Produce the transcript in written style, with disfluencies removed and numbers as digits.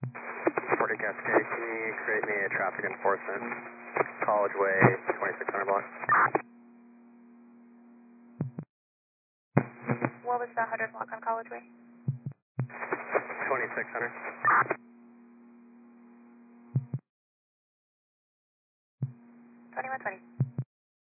Porter Cascade, can you create me a traffic enforcement? College Way, 2600 block. What was the 100 block on College Way? 2600. 2120.